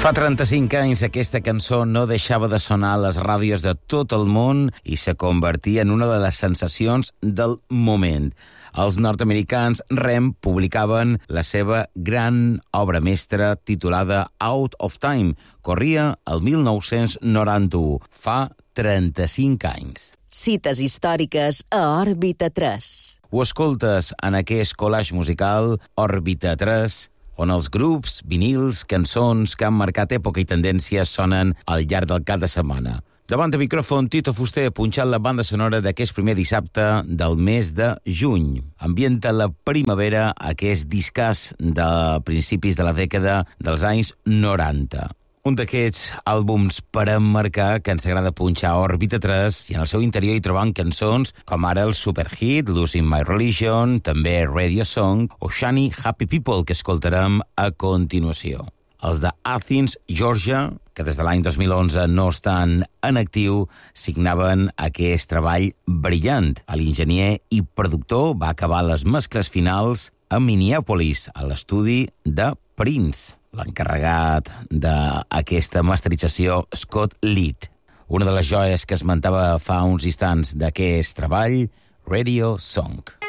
Fa 35 anys aquesta cançó no deixava de sonar a les ràdios de tot el món i se convertia en una de les sensacions del moment. Els nord-americans REM publicaven la seva gran obra mestra titulada Out of Time. Corria el 1991, fa 35 anys. Cites històriques a Òrbita 3. Ho escoltes en aquest collage musical Òrbita 3, on els grups, vinils, cançons que han marcat època i tendències sonen al llarg del cap de setmana. Davant de micròfon, Tito Fuster ha punxat la banda sonora d'aquest primer dissabte del mes de juny. Ambienta la primavera aquest discàs de principis de la dècada dels anys 90. Un d'aquests àlbums per emmarcar que ens agrada punxar a Òrbita 3 i en el seu interior hi trobam cançons com ara el superhit Losing My Religion, també Radio Song o Shiny Happy People, que escoltarem a continuació. Els de Athens, Georgia, que des de l'any 2011 no estan en actiu, signaven aquest treball brillant. L'enginyer i productor va acabar les mescles finals a Minneapolis, a l'estudi de Prince. L'encarregat d'aquesta masterització, Scott Litt. Una de les joies que esmentava fa uns instants d'aquest treball, Radio Song.